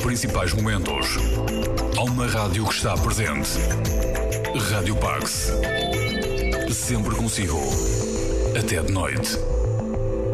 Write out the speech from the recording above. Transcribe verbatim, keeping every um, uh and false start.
principais momentos. Há uma rádio que está presente. Rádio Pax. Sempre consigo. Até de noite.